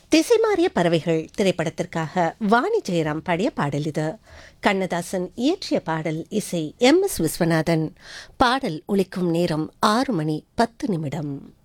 திசைமாறிய பறவைகள் திரைப்படத்திற்காக வாணி ஜெயராம் பாடிய பாடல் இது. கண்ணதாசன் இயற்றிய பாடல், இசை MS விஸ்வநாதன். பாடல் ஒலிக்கும் நேரம் 6 மணி 10 நிமிடம்.